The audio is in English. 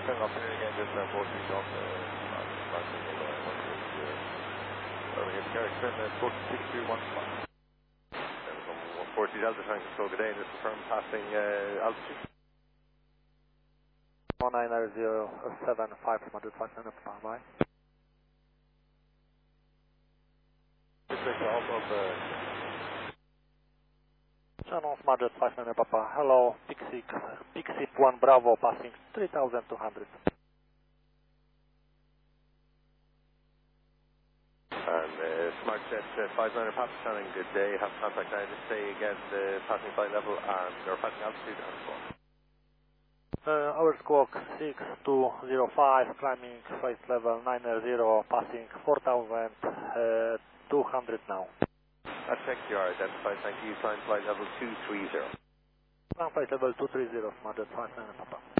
Turn off here again, just 14 off, Mark signal, 160. Again, Carrick, turn 46315. 140 Delta Tango, so good day, this is firm passing altitude. 1907, 500, bye. Off of Channel Smudget 59 Papa, hello, Pixie 1 Bravo passing 3200. And Smart Jet 59 Papa Channing, good day, have contact now, just say again the passing flight level and your passing altitude and so on. Our squawk 6205, climbing flight level 90, passing 4200 now. I'll check your identified, thank you, climb flight level 230. Climb flight level 230, Smudget 59 Papa.